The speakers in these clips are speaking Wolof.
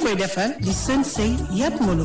koy defar di Sensei Yap Molo.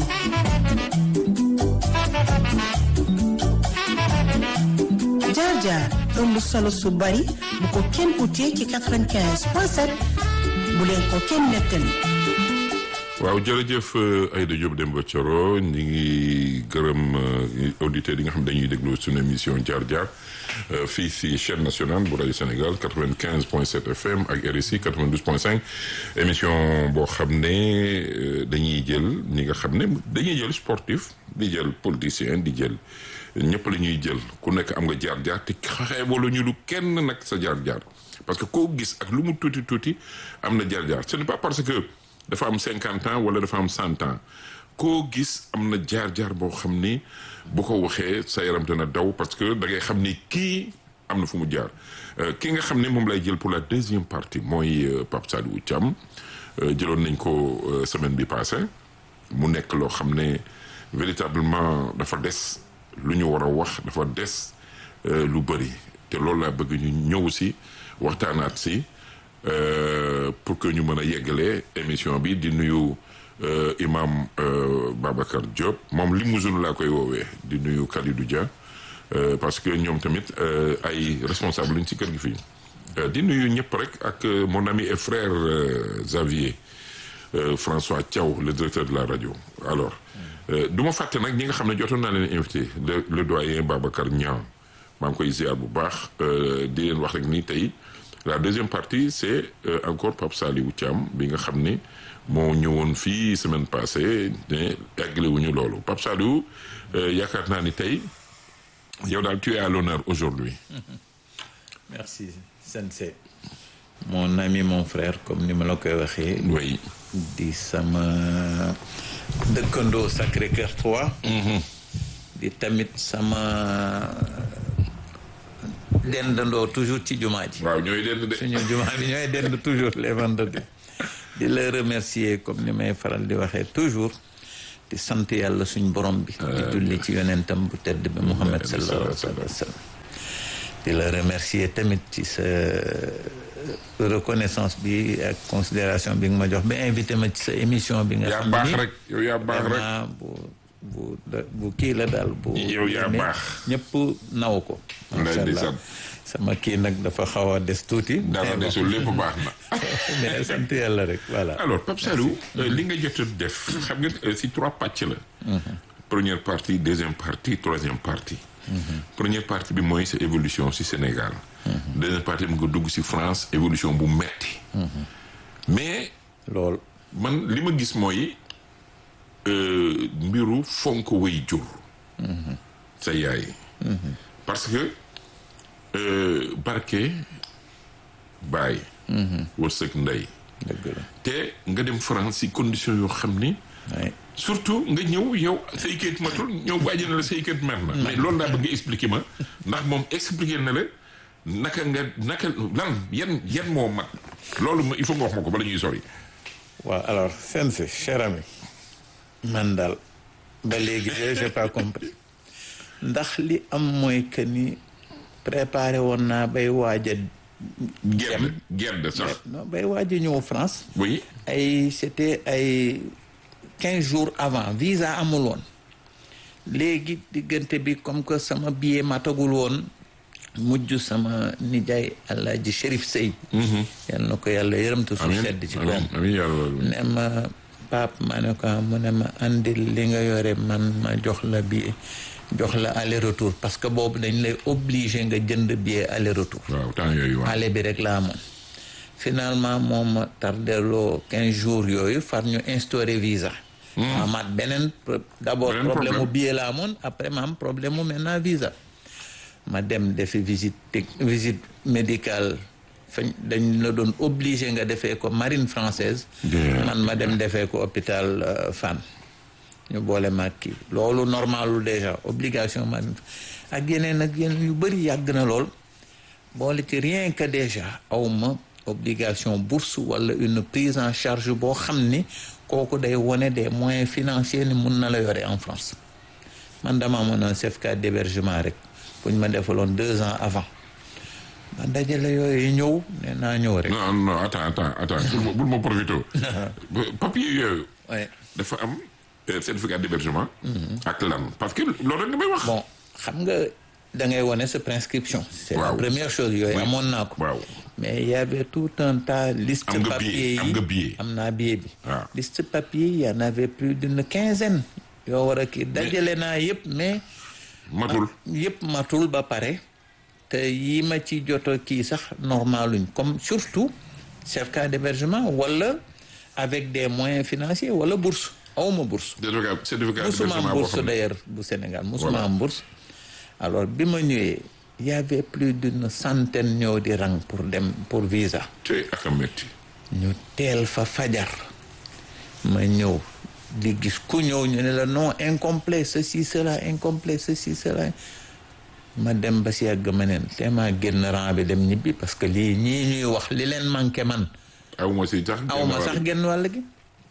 jaar-jaar ëmb solo su bari bu ko kenn utee ci 95.7 bu leen ko kenn nettali. waaw jërëjëf Aïda Diop Demba Thioro ñu ngi gërëm auditeurs yi nga xam dañuy déglu suñu émission jaar-jaar fii si chaîne nationale bu rajo Sénégal 95.7 FM ak RSI 92.5 émission boo xam ne dañuy jël ñi nga xam ne dañuy jël sportif di jël politicien di jël ñëpp la ñuy jël ku nekk am nga jaar-jaar te xeebalu ñu lu kenn nag sa jaar-jaar parce que koo gis ak lu mu tuuti tuuti am na jaar-jaar ce n'est pas parce que dafa am 50 ans wala dafa am 100 ans koo gis am na jaar-jaar boo xam ni bu ko waxee sa yaram dana daw parce que da ngay xam ni kii am na fu mu jaar ki nga xam ne moom lay jël pour la deuxième partie mooy Pape Sadibou Thiam jëloon nañ ko semaine bi passée mu nekk loo xam ne véritablement dafa des lu ñu war a wax dafa des lu bëri te loolu laa bëgg ñu ñëw si waxtaanaat si pour que ñu mën a yeggalee émission bi di nuyu imam Babacar Diop moom Limousine laa koy woowee di nuyu Kalidou Dia parce que ñoom tamit ay responsable luñ ci kër gi fii di nuyu ñëpp rek ak mon ami et frère Xavier François Thiaw le directeur de la radio alors du ma fàtte nag ñi nga xam ne jotoon naa leen invité le doyen Babacar Niang maa ngi koy ziar bu baax di leen wax rek ni tey la deuxième partie c'est encore Pape Sadibou Thiam bi nga xam ne moo ñëwoon fii semaine passée ne eggale wuñu loolu Pape Sadibou yaakaar naa ni tey yow daal tu es à l'honneur aujourd'hui. Merci Sensei. Mon ami mon frère comme ni ma la koy waxee. oui. di sama dëkkandoo Sacré-Cœur 3. di tamit sama dendandoo toujours ci jumaa ji. waaw ñooy dend de. suñu jumaa bi ñooy dend toujours les vendredis. di la remercier comme ni may faral di waxee toujours di sant yàlla suñ borom bi. di julli ci yonentam bu tedd bi Muhammad sallallahu alayhi wa sallam. di la remercier tamit ci sa reconnaissance bi ak considération bi nga ma jox ba invité ma ci sa émission bi nga yaa baax rek yow yaa baax rek bu kii la daal bu yow yaa baax ñëpp naw ko macha allah sama kii nag dafa xaw a des tuuti dara desul lépp baax na mais sant yàlla rek voilà alors Pape Sadibou li nga jot a def xam nga si 3 pàcc la première partie deuxième partie troisième partie première partie bi mooy sa évolution si Sénégal deuxième partie bi nga dugg si France évolution bu metti mais loolu man li ma gis mooy mbiru fonk way jur sa yaay parce que barke baay wërsëg ndey te nga dem France si condition yoo xam ni surtout nga ñëw yow say kayit matul ñëw bàjji na la say kayit mer na mais loolu laa bëgg nga expliquer ma ndax moom expliquer na la naka lan yan moo mat loolu il faut nga wax ma ko bala ñuy sori waaw alors Sensei cher ami man daal ba léegi j'ai pas compris ndax li am mooy que ni préparé woon naa bay waaj a gedd sax non bay waaj a ñëw France oui c'était ay 15 jours avant visa amul woon léegi diggante bi comme que sama billet matagul woon mujj sama nijaay Alaaji Chérif Sey yal na ko yàlla yërëmtu su sedd ci koom ne ma pap ma ne ko mu ne ma andil li nga yore man ma jox la billet jox la aller retour parce que boobu dañ lay obligé nga jënd billet aller retour waaw temps yooyu waaw aller bi rek laa amoon finalement moom ma tardeloo 15 jours yooyu far ñu instauré visa amaat beneen d'abord problème mu billet laa amoon après ma am problème mu maintenant visa ma dem defi visite médicale fañ dañ la doon obligé nga defee ko marine française man ma dem defee ko hôpital Fann ñu boole ma kii loolu normalul déjà obligation marine ak yeneen yu bëri yàgg na lool boole ci rien que déjà awma obligation bourse wala une prise en charge boo xam ni kooku day wone des moyens financiers ni mun na la yore en France man dama amoon un certificat d'hébergement rek bu ñu ma defaloon 2 ans avant ma dajale yooyu ñëw nee naa ñëw rek. non attends bul ma profité. papier yooyu. oui dafa am certificat d'hébergement. ak lan parce que loolu rek damay wax. bon xam nga da ngay wone sa prescription. c'est la première chose yooyu amoon naa ko. waaw mais il y avait tout un tas liste papier yi am nga billet. am naa billet bi. waaw liste papier il y en avait plus d'une quinzaine. yoo war a kii dajale naa yëpp mais. matul yëpp matul ba pare. te yi ma ci joto kii sax normaluñ comme surtout certificat d'hébergement wala avec des moyens financiers wala bourse awma bourse. certificat musuma am bourse d'ailleurs bu Sénégal musuma am bourse. alors bi ma ñëwee y avait plus d'une centaine ñëw di rang pour visa. tey ak a métti. ñu teel fa fajar ma ñëw di gis ku ñëw ñu ne la non incomplet ceci cela incomplet ceci cela ma dem ba si yàgg ma neen te ma génn rang bi dem ñibbi parce que lii ñii ñuy wax li leen manqué man awma sax genn wàll gi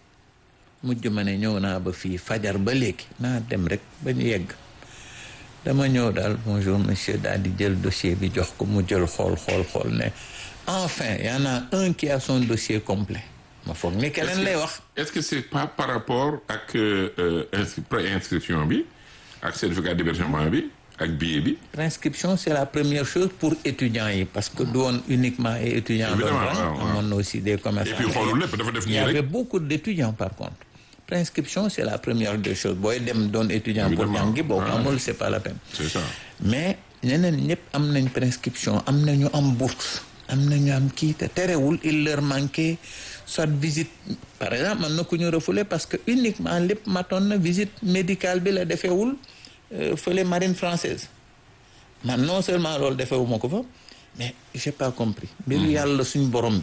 mujj ma ne ñëw naa ba fii fajar ba léegi naa dem rek ba ñu yegg dama ñëw daal bonjour monsieur daal di jël dossier bi jox ko mu jël xool ne enfin y en a un qui a son dossier complet ma foog ni keneen lay wax. est-ce que c'est pas par rapport ak pré-inscription bi ak certificat d'hébergement bi ak billet bi. L'inscription c'est la première chose pour étudiants yi parce que du woon uniquement ay étudiants doon rang amoon na aussi des commerçants. et puis xoolul lépp dafa def nii rek. il y avait beaucoup d'étudiants par contre. Préinscription c'est la première des choses booy dem doon étudiant pour jàngi boo ko amul c'est pas la peine. c'est ça. mais ñeneen ñëpp am nañ préinscription am nañu am bourse am nañu am kii te terewul il leur manquait soit visite par exemple man na ku ñu refoulé parce que uniquement lépp matoon na visite médicale bi la defeewul fële marine française man non seulement loolu defewuma ko fa mais j'ai pas compris mbiru yàlla suñ borom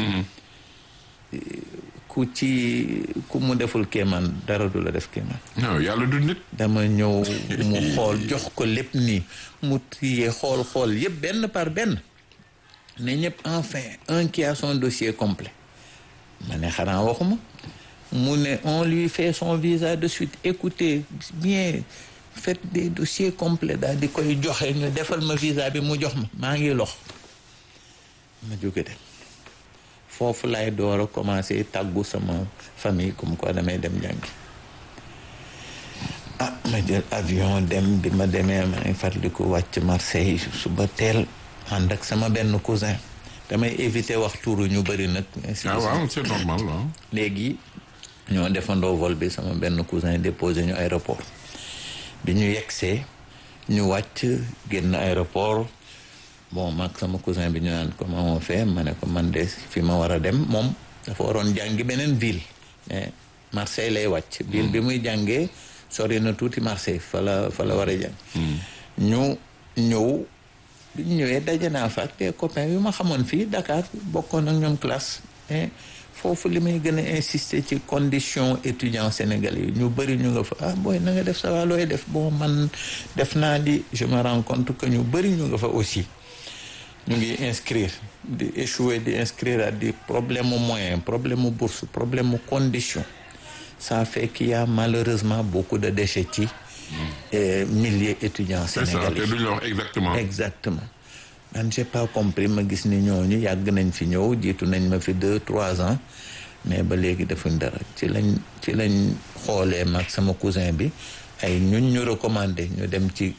bi ku mu deful kéemaan dara du la def kéemaan. non yàlla du nit. dama ñëw mu xool jox ko lépp nii mu trier xool yëpp benn par benn ne ñëpp enfin un qui a son dossier complet ma ne xanaa waxuma mu ne on lui fait son visa de suite écoutez bien faites des dossiers complets daal di koy joxe ñu defal ma visa bi mu jox ma maa ngi lox ma jóge dem foofu lay door a commencer tàggu sama famille comme quoi damay dem jàngi ma jël avion dem bi ma demee ma ngi fàttaliku wàcc Marseille suba teel ànd ak sama benn cousin damay éviter wax tuuru ñu bëri nag. waaw c'est normal waaw. léegi ñoo defandoo vol bi sama benn cousin déposé ñu aéroport bi ñu yegsee ñu wàcc génn aéroport. bon mag sama cousin bi ñu naan comment on fait ma ne ko man de fi ma war a dem moom dafa waroon jàngi beneen ville mais Marseille lay wàcc ville bi muy jàngee sori na tuuti Marseille fa la war a jàng ñu ñëw bi ñu ñëwee daje naa fa ak des copains yu ma xamoon fii Dakar bokkoon ak ñoom classe mais foofu li may gën a insister ci condition étudiant sénégalais yi ñu bëri ñu nga fa booy na nga def sa waa looy def bon man def naa di je me rends compte que ñu bëri ñu nga fa aussi ñu ngi inscrire di échouer di inscrire à des problèmes aux moyens problème aux bourses problème aux conditions ça fait qu'il y a malheureusement beaucoup de déchets ci milliers étudiants sénégalais. c'est ça te duñ la wax exactement man j'ai pas compris ma gis ni ñooñu yàgg nañ fi ñëw jiitu nañ ma fi 2-3 ans mais ba léegi defuñ dara ci lañ xoolee mag sama cousin bi ay ñun ñu recommandé ñu dem ci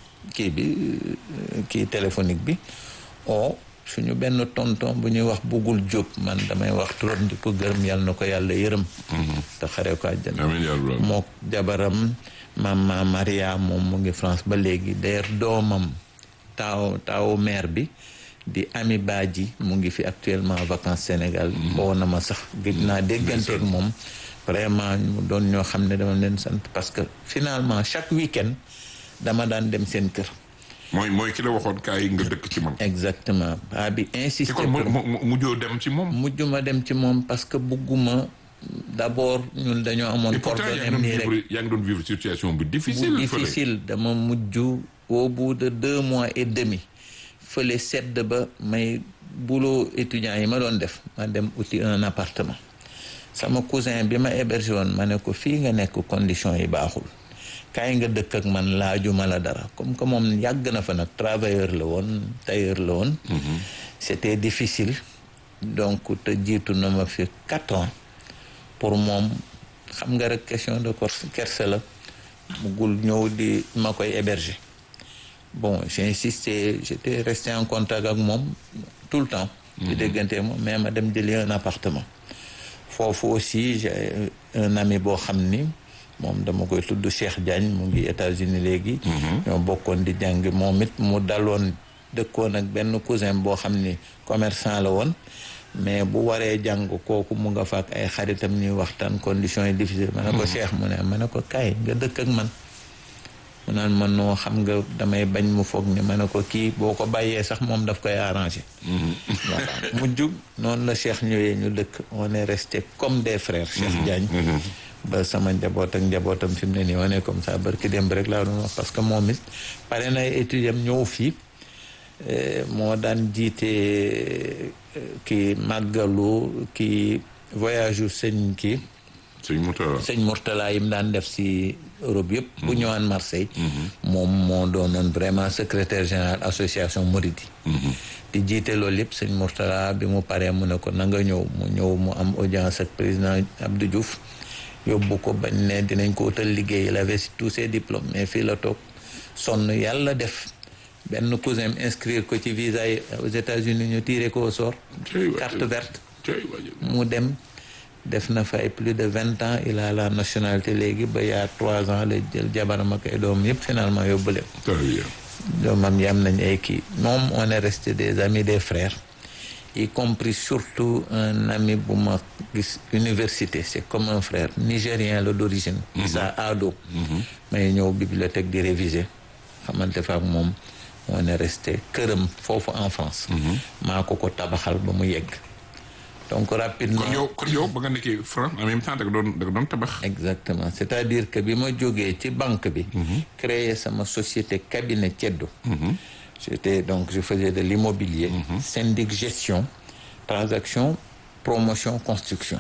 kii téléphonique bi suñu benn tonton bu ñuy wax Bugul Diop man damay wax turam di ko gërëm yàlla na ko yàlla yërëm te xare ko àjjana moo jabaram mama Maria moom mu ngi France ba léegi d'ailleurs doomam taawu maire bi di Ami Badji mu ngi fi actuellement vacances Sénégal boo na ma sax gëj naa dégganteeg moom vraiment mu doon ñoo xam ne dama leen sant parce que finalement chaque week-end dama daan dem seen kër mooy ki la waxoon kaay nga dëkk ci man. exactement paa bi insisté kon mujjoo dem ci moom. mujjuma dem ci moom parce que bugguma d'abord ñun dañoo amoon. coordonnées nii rek yaa ngi doon vivre situation bu difficile. difficile dama mujj au bout de 2 mois et demi fële sedd ba may boulot étudiant yi ma doon def ma dem uti un appartement sama cousin bi ma hébergé woon ma ne ko fii nga nekk condition yi baaxul. kaay nga dëkk ak man laajuma la dara comme que moom yàgg na fa nag travailleur la woon tailleur la woon c'était difficile donc te jiitu na ma fi 4 ans pour moom xam nga rek question de kersa la mugul ñëw di ma koy héberger. Bon, j'ai insisté, j'étais resté en contact avec moom tout le temps. di déggante moom mais ma dem jëli un appartement. foofu aussi j'ai un ami boo xam ni moom dama koy tudd Cheikh Diagne mu ngi États-Unis léegi. ñoo bokkoon di jàng moom it mu daloon dëkkoon ak benn cousin boo xam ni commerçant la woon. mais bu waree jàng kooku mu nga fa ak ay xaritam ñuy waxtaan conditions yi difficiles. ma ne ko Cheikh mu ne ma ne ko kaay nga dëkk ak man. mu naan man noo xam nga damay bañ mu foog ni ma ne ko kii boo ko bàyyee sax moom daf koy arrangé. voilà mujj noonu la Cheikh ñëwee ñu dëkk on est resté comme des frères. Cheikh Diagne. ba sama njaboot ak njabootam fi mu ne nii on est comme ça barki démb rek laa doon wax parce que moom it pare na étudiant ñëw fii moo daan jiite kii màggalu kii voyage yu sëñ kii. sëñ Mourtala yi mu daan def si Europe yëpp. bu ñëwaan Marseille. moom moo doonoon vraiment secrétaire général association Mouride. di jiite loolu yëpp sëñ Mourtala bi mu paree mu ne ko na nga ñëw mu am audience ak président Abdou Diouf yóbbu ko bañ ne dinañ ko utal liggéey il avait tous ses diplômes mais fii la toog sonn yàlla def benn cousin inscrire ko ci visa yi aux États-Unis ñu tiré ko au sort. carte verte. mu dem. def na fa ay plus de 20 ans il a la nationalité léegi ba yaa 3 ans la jël jabaram ak ay doom yëpp finalement yóbbu leen. doomam yi am nañ ay kii moom on est resté des amis des frères y compris surtout un ami bu ma gis université c'est comme un frère nigérien la d'origine. Issa Ado. may ñëw bibliothèque di réviser xamante fa ak moom on est resté këram foofu en France. maa ko tabaxal ba mu yegg. donc rapidement kon yow ba nga nekkee France en même temps da nga doon tabax. exactement c'est-à-dire que bi ma jógee ci banque bi. créer sama société cabinet Ceddo. je faisais de l'immobilier. syndic gestion transaction promotion construction.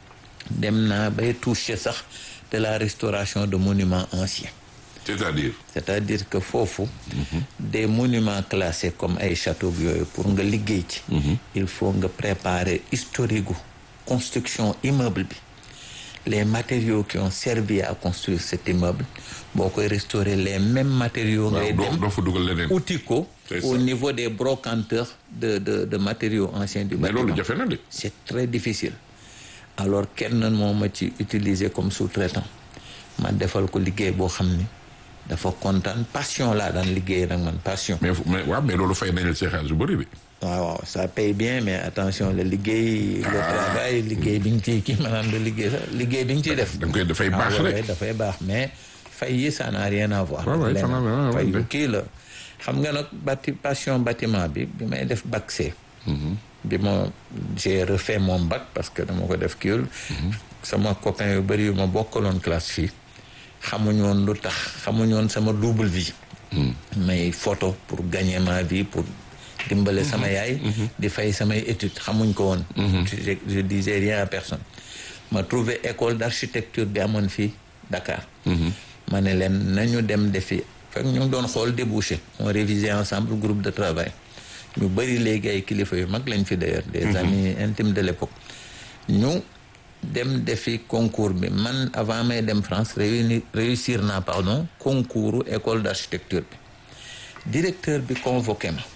dem naa bay toucher sax de la restauration de monuments anciens. c'est-à-dire que foofu. des monuments classés comme ay châteaux yooyu pour nga liggéey ci. il faut nga préparer historique gu construction immeuble bi. les matériaux qui ont servi à construire cet immeuble boo koy restaurer les mêmes matériaux. ngay dem uti ko au niveau des brocanteurs de matériaux anciens du bâtiment. mais loolu jafe na de. c'est très difficile. alors kenn moo ma ci utiliser comme sous-traitant ma defal ko liggéey boo xam ni. dafa kontaan passion laa daan liggéey nag man passion. mais loolu fay nañu ci xaalis bu bëri bi. waaw ça paye bien mais attention le liggéey. le travail liggéey bi nga ciy kii maanaam le liggéey sax liggéey bi nga ciy def. da nga koy dafay baax rek dafay baax mais fay yi ça n'a rien à voir. fay yu kii la xam nga nag passion bâtiment bi may def bac C. bi j'ai refait mon bac parce que dama ko def kiiwul. sama copain yu bëri yu ma bokkaloon classe fii. xamuñu woon lu tax xamuñu woon sama double vie. may photo pour gagner ma vie pour dimbale sama yaay. di fay samay études xamuñ ko woon. je disais rien à personne. ma trouvé école d'architecture bi amoon fii Dakar. ma ne leen nañu dem defi fekk ñu doon xool débouché. on révisait ensemble groupe de travail. ñu bëri léegi ay kilifa yu mag lañ fi d'ailleurs. des amis intimes de l'époque. ñu dem defi concours bi man avant may dem France réussir naa concours école d'architecture bi directeur bi convoqué ma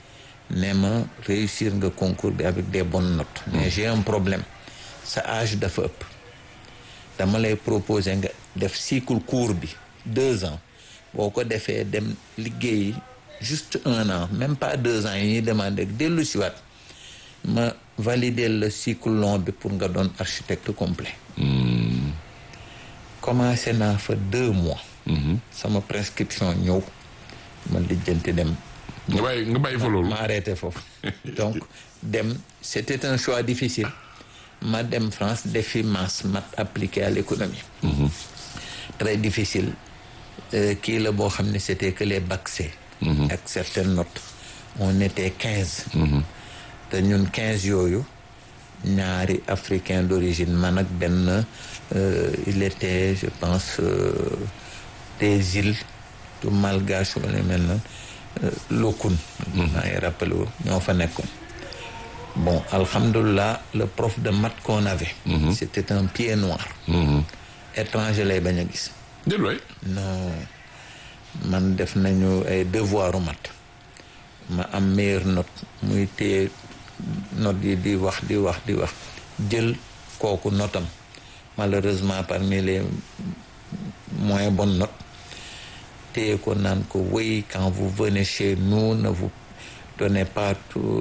ne ma réussir nga concours bi avec des bonnes notes mais j'ai un problème sa âge dafa ëpp dama lay proposer nga def cycle court bi 2 ans boo ko defee dem liggéey juste 1 an même pas 2 ans yi ñuy demander dellu si waat ma valider le cycle long bi pour nga doon architecte complet. commencé naa fa 2 mois. sama prescription ñëw ma lijjanti dem. nga bàyyi fa loolu. ma arrêté foofu. donc dem c'était un choix difficile. ma dem France defi maths appliqué à l'économie. très difficile. kii la boo xam ne c'était que les bacs C. ak certaines notes. on était 15. te ñun 15 yooyu ñaari africain d'origine man ak benn il était je pense des îles du Malgache wala mel na Lokun maa ngi rappelé wu ñoo fa nekkoon Bon, alhamdoulilah, le prof de maths qu'on avait, c'était un pied noir. Étranger lay bañ a gis. déedéet. Non, man def nañu ay devoiru maths. ma am meilleure note muy téye note yi di wax jël kooku notam malheureusement parmi les moins bonnes notes téye ko naan ko oui quand vous venez chez nous ne vous donnez pas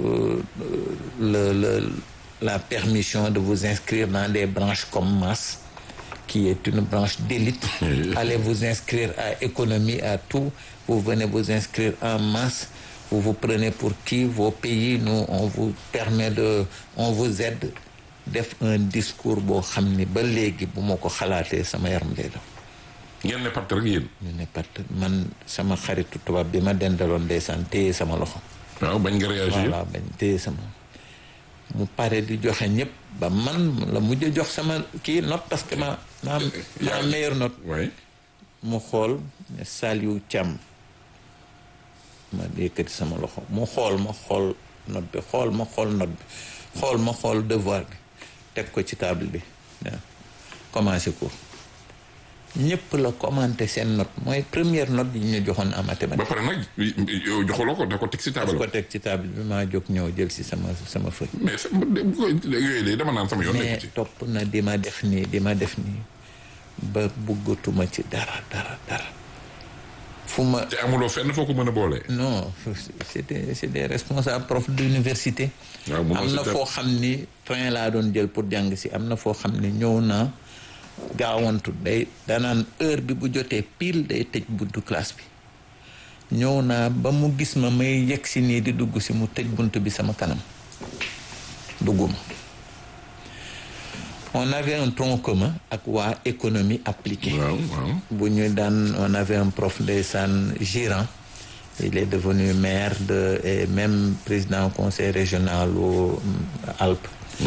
la permission de vous inscrire dans des branches comme maths qui est une branche d'élite. Allez vous inscrire à économie, à tout. Vous venez vous inscrire en maths. Vous vous prenez pour qui? Vos pays, nous, on vous permet on vous aide. Def un discours boo xam ni ba léegi bu ma ko xalaatee sama yaram lay daw. ngeen ne pat rek yéen. ñu ne pat man sama xaritu tubaab bi ma dendaloon ndeysaan téye sama loxo. waaw bañ nga réagir. voilà bañ téye sama. mu pare di joxe ñëpp ba man la mujj jox sama kii note parce que ma meilleure note. oui. mu xool ne Saliou Thiam. ma yëkkati sama loxo mu xool ma xool note bi xool ma xool devoir bi teg ko ci table bi waaw commencé cours ñëpp la commenté seen note mooy première note yi ñu joxoon en mathématique. ba pare nag joxuloo ko da ko teg ci table. ko teg ci table bi maa jóg ñëw jël si sama feuille. mais yooyu de dama naan sama yoon. mais topp na di ma def nii ba buggatuma ci dara. fu ma te amuloo fenn foo ko mën a boole. non c'est des responsables profs d'université. am na foo xam ni train laa doon jël pour jàng si am na foo xam ni ñëw naa gaawantu danaan heure bi bu jotee pile day tëj buntu classe bi ñëw naa ba mu gis ma may yegg si nii di dugg si mu tëj bunt bi sama kanam dugguma. On avait un tronc commun ak waa économie appliquée. waaw. bu ñu daan on avait un prof ndeysaan Giran il est devenu maire et même président conseil régional au Alpes.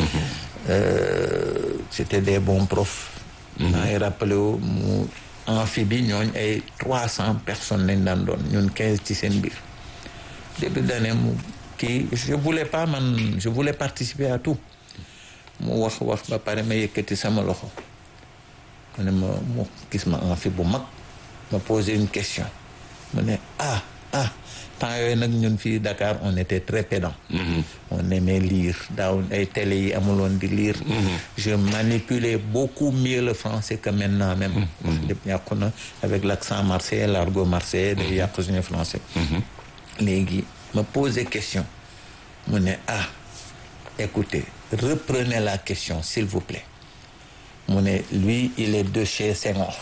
C'était des bons profs. maa ngi rappelé wu mu amphibie ñooñ ay 300 personnes lañ daan doon ñun 15 ci seen biir. début d'année mu kii je voulais participer à tout. mu wax ba pare ma yëkkati sama loxo mu ne mu gis ma amphi bu mag ma poser une question mu ne temps yooyu nag ñun fii Dakar on était très pédant. On aimait lire daaw ay télé yi amuloon di lire. Je manipulais beaucoup mieux le français que maintenant même. wax lépp yàqu na avec l'accent marseillais l'argot marseillais day yàqu suñu français. léegi ma poser question mu ne écoutez reprenez la question s'il vous plaît mu ne lui il est de chez Senghor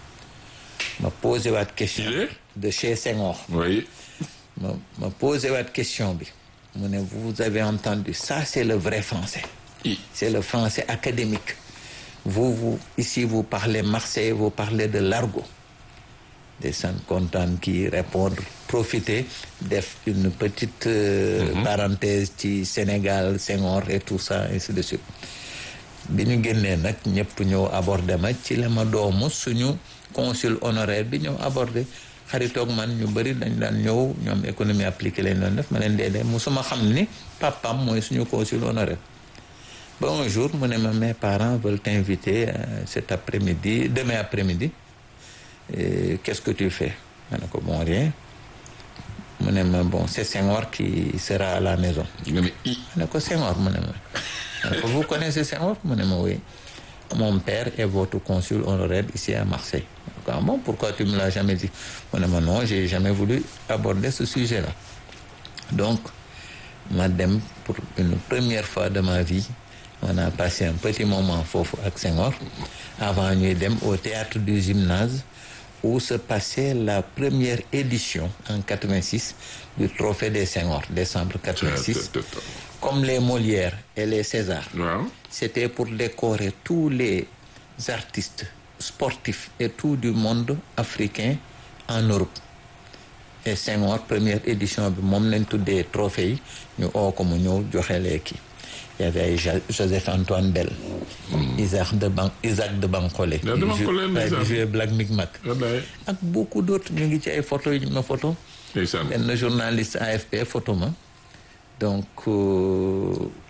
ma posé waat question de chez Senghor. oui. ma posé waat question bi mu ne vous avez entendu ça c'est le vrai français. C'est le français académique. Vous ici vous parlez marseillais, vous parlez de l'argot. Des gens contents qui répondent, profiter, def une petite parenthèse ci Sénégal, Senghor et tout ça, ainsi de suite. bi ñu génnee nag ñëpp ñëw abordé ma ci la ma doomu suñu consul honoraire bi ñëw abordé xaritoog man ñu bëri dañ daan ñëw ñoom économie appliquée lañ doon def ma leen dee musuma xam ni papam mooy suñu consul honoraire. Ba un jour mu ne ma mes parents veulent t'inviter demain après-midi. Qu'est-ce que tu fais? Ma ne ko bon rien. Mu ne ma bon c'est Senghor qui sera à la maison. Ma ne ko Senghor mu ne ma. Vous connaissez Senghor? Mu ne ma oui. Mon père est votre consul honoraire ici à Marseille. Ah bon, pourquoi tu me l'as jamais dit? Mu ne ma non, j'ai jamais voulu aborder ce sujet-là. Donc ma dem pour une première fois de ma vie. On a passé un petit moment foofu ak Senghor avant ñuy dem au théâtre du Gymnase où se passait la première édition en 86 du trophée des Senghor, décembre 86. Comme les Molières et les Césars. Wow. C'était pour décorer tous les artistes sportifs et tout du monde africain en Europe. Et Senghor première édition bi moom lañ tuddee trophée yi ñu oo ko mu ñëw joxe lekki. Il y avait Joseph-Antoine Bell, Isaac de Bancolé, qui jouait Black Micmac. Ak beaucoup d'autres ñu ngi ci ay photos yi ma photo. Benn journaliste AFP photo ma. Donc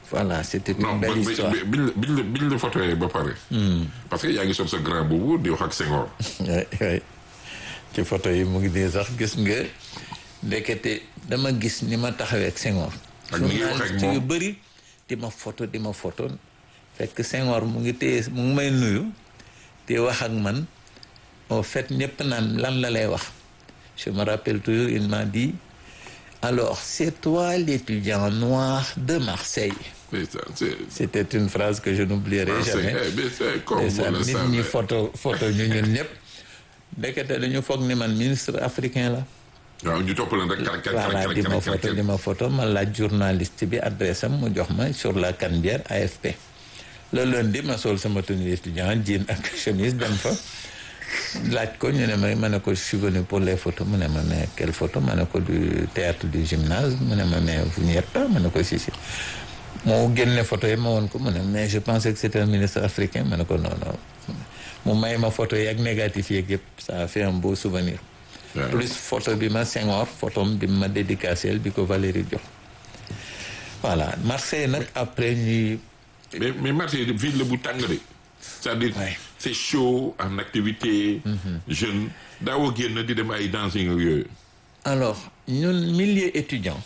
voilà c'était une non belle histoire. biñ la photo ba pare. parce que yaa ngi sol sa grand boobu di wax ak Senghor. oui ci photo yi mu ngi nii sax gis nga ndekete dama gis ni ma taxawee ak Senghor. ak ni nga waxee ak moom yu bëri di ma photo fekk Senghor mu ngi téye mu ngi may nuyu te wax ak man au fait ñëpp naan lan la lay wax je me rappelle toujours il m'a dit alors c'est toi l'étudiant noir de Marseille. C'était une phrase que je n'oublierai jamais. nit ñi photo ñu ñun ñëpp ndekete dañu foog ni man ministre africain la. waaw ñu topp leen rek. voilà di ma photo ma laaj journaliste bi adresse am mu jox ma sur la Canebière AFP. le lundi ma sol sama tenue étudiant jean ak chemise dem fa laaj ko ñu ne ma ne ko je suis venu pour les photos mu ne ma mais quelle photo ma ne ko du théâtre du gymnase mu ne ma mais vous n'y êtes pas ma ne ko si moo génne photo yi ma woon ko mu ne mais je pensais que c'était un ministre africain ma ne ko non mu may ma photo yi ak négatif yeeg yëpp ça a fait un beau souvenir. plus photo bi ma Senghor photo bi ma dédicacé bi ko Valérie jox voilà Marseille nag après ñuy. mais Marseille ville la bu tàng de. c'est-à-dire c'est chaud en activité. jeune daawoo génn di dem ay dancing ak yooyu. alors ñun milieu étudiant.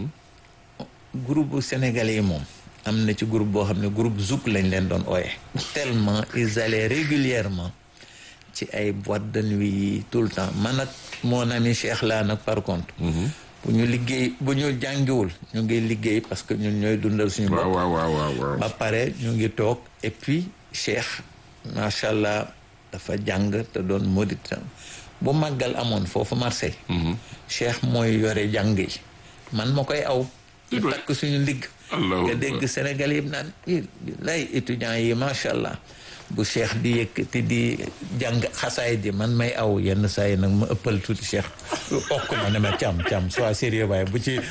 groupe bu sénégalais yi moom am na ci groupe boo xam ne groupe zouk lañ leen doon ooye. tellement ils allaient régulièrement ci ay boîte de nuit yi tout le temps man ak mon ami Cheikh laa nag par contre. bu ñu jàngiwul ñu ngi liggéey parce que ñun ñooy dundal suñu bopp. waaw. ba pare ñu ngi toog et puis Cheikh macha allah dafa jàng te doon modit bu màggal amoon foofu Marseille. Cheikh mooy yore jàng yi man ma koy aw. ñu takk suñu ndigg. nga dégg Sénégal yëpp naan lay étudiants yi macha allah. bu Cheikh di yëkkati di jàng xasaay di man may aw yenn saa yi nag ma ëppal tuuti Cheikh okk ma ne ma cam sois sérieux waaye bu ci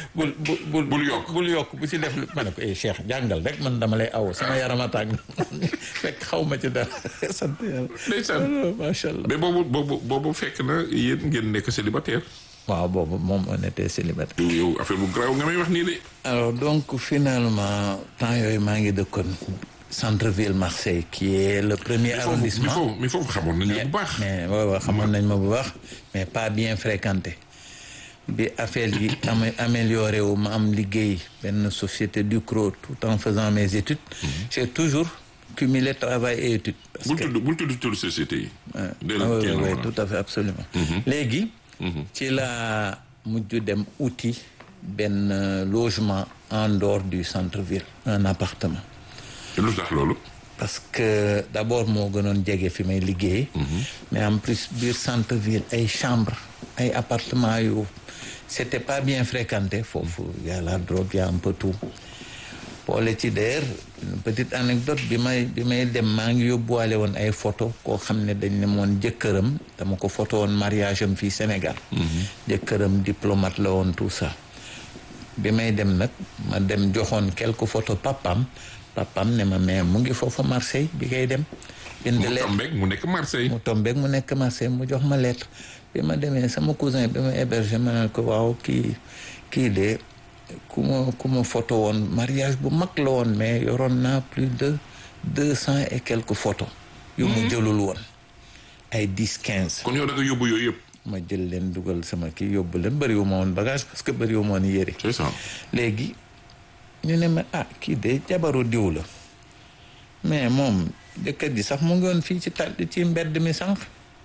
bul yokk bu ci def ma ne ko Cheikh jàngal rek man dama lay aw sama yarama tàng fekk xaw ma ci dara sant yàlla ndeysaan macha allah. mais boobu fekk na yéen ngeen nekk célibataire. waaw boobu moom on était célibataire. yow affaire bu garaaw nga may wax nii de. alors donc finalement temps yooyu maa ngi dëkkoon centre-ville Marseille qui est le premier arrondissement. mais foofu xamoon nañu bu baax. mais waaw xamoon nañ ma bu baax mais pas bien fréquenté bi affaire yi amélioré wu ma am liggéey benn société Ducrot tout en faisant mes études. J'ai toujours cumulé travail et études. bul tudd tur société yi. oui tout à fait absolument. léegi. ci la mujj dem uti benn logement en dehors du centre-ville un appartement. lu tax loolu. parce que d'abord moo gënoon jege fi may liggéey. mais en plus biir centre-ville ay chambres ay appartements yu c'était pas bien fréquenté foofu y a la drogue y a un peu tout. boole ci d'ailleurs une petite anecdote bi may dem maa ngi yóbbuwaale woon ay photo koo xam ne dañ ne moon jëkkëram dama ko photo woon mariage am fii Sénégal. jëkkëram diplomate la woon tout ça. bi may dem nag ma dem joxoon quelques photos papam ne ma mais mu ngi foofa Marseille bi ngay dem. bind lettre mu nekk Marseille. mu tombeek mu nekk Marseille mu jox ma lettre bi ma demee sama cousin bi ma hébergé ma ne ko waaw kii de ku ma photo woon mariage bu mag la woon mais yoroon naa plus de 200 et quelques photos. yu mu jëlul woon ay 10-15. kon yow da nga yóbbu yooyu yëpp. ma jël leen dugal sama kii yóbbu leen bëriwu ma woon bagage parce que bëriwu ma woon yére. c'est ça. léegi ñu ne ma kii de jabaru diw la mais moom jëkkër ji sax mu ngi woon fii ci mbedd mi sànq.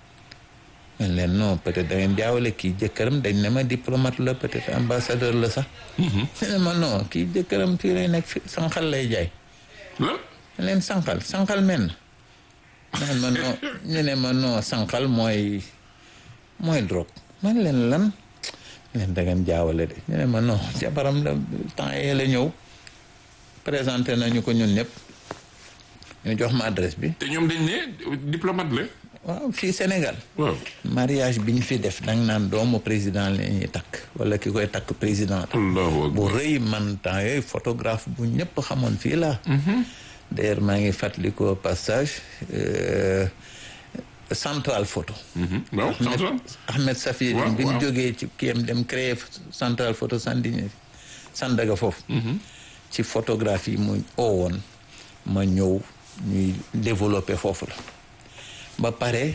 man leen non peut-être da ngeen jaawale kii jëkkëram dañ ne ma diplomate la peut-être ambassadeur la sax. ñu ne ma non kii jëkkëram fii lay nekk fi sànqal lay jaay. la. leen sànqal men man ma non ñu ne ma non sànqal mooy drogue man leen lan leen da ngeen jaawale de ñu ne ma non jabaram la temps yee la ñëw présenté nañu ko ñun ñëpp ñu jox ma adresse bi. te ñoom dañ ne diplomate la. waaw fii Sénégal. waaw mariage bi ñu fi def danga naan doomu président la ñuy takk wala ki koy takk président. bu rëy man temps yooyu photographe bu ñëpp xamoon fii laa. d'ailleurs maa ngi fàttaliku au passage central photo. waaw Ahmed Safir. bi ñu jógee ci kiyam dem créer central photo Sandaga foofu. ci photographie mu woon ma ñëw ñuy développer foofu la ba pare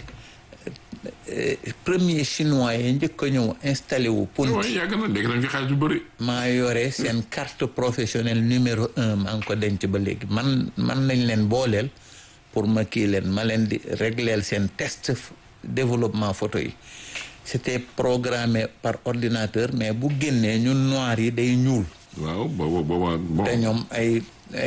premier chinois yi njëkk a ñëw installé wu Ponti yàgg na léegi nañ fi xaalis bu bëri maa yore seen carte professionnelle numéro 1 maa ngi ko denc ba léegi man nañ leen booleel pour ma kii leen ma leen di régleel seen test développement photo yi c'était programmé par ordinateur mais bu génnee ñun noir yi day ñuul waaw booba te ñoom ay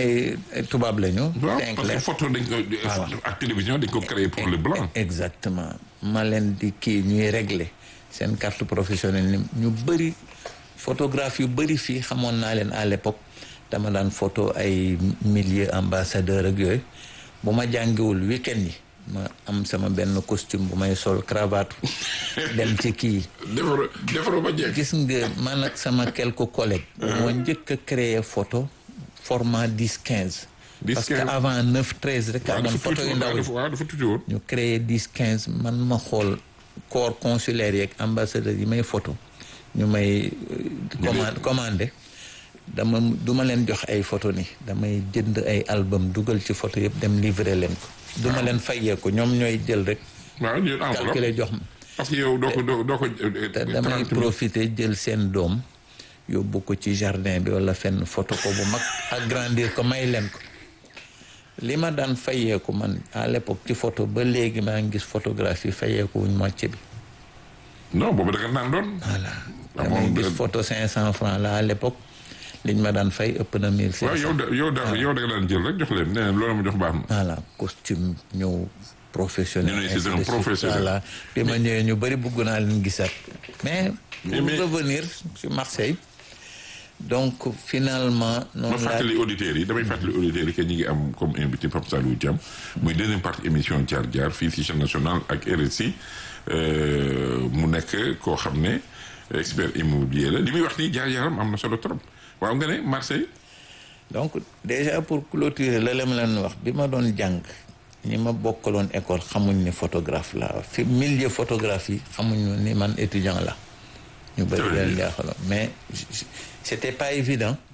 tubaab lañu. waaw parce que photo dañ ko ak télévision dañ ko créé pour le blanc. exactement ma leen di kii ñuy régler seen carte professionnelle ñu bëri photographe yu bëri fii xamoon naa leen à l'époque dama daan photo ay milliers ambassadeurs ak yooyu bu ma jàngiwul week-end yi ma am sama benn costume bu may sol cravate dem ci kii. defaru ba jekk. gis nga man ak sama quelques collègues. moo njëkk a créer photo format 10-15. parce que avant 9-13 rek amoon photo yu ndaw dafa tuuti woon. ñu créer 10-15 man ma xool corps consulaire yeeg ambassadeur yi may photo ñu may commandé du ma leen jox ay photo ni damay jënd ay album dugal ci photo yëpp dem livrer leen ko du ma leen fayee ko ñoom ñooy jël rek calculer jox ma parce que yow doo ko te damay profiter jël seen doom yóbbu ko ci jardin bi wala fenn photo ko bu mag agrandir ko may leen ko li ma daan fayeeku man à l'époque ci photo ba léegi maa ngi gis photographie fayeeku wuñ moitié bi non boobu da nga naan doon voilà damay gis photo 500 francs la à l'époque liñ ma daan fay ëpp na 1500 waaw yow da nga daan jël rek jox leen nee loolu ma jox baax na voilà costume ñëw professionnel c'est un professionnel voilà bi ma ñëwee ñu bëri bëgg naa leen gisaat mais pour revenir sur Marseille donc finalement ma fàttali auditeurs yi damay fàttali auditeurs yi que ñi ngi am comme invité Pape Saliou Thiam muy deuxième partie émission Jaar Jaar fii ci chaîne nationale ak RSI mu nekk koo xam ne expert immobilier la li muy wax nii jaar-jaaram am na solo trop waaw nga ne Marseille donc déjà pour clôturer la ma leen wax bi ma doon jàng ñi ma bokkaloon école xamuñ ne photographe la fi milieu photographie xamuñ ni man étudiant la ñu bëri leen jaaxaloon mais c'était pas évident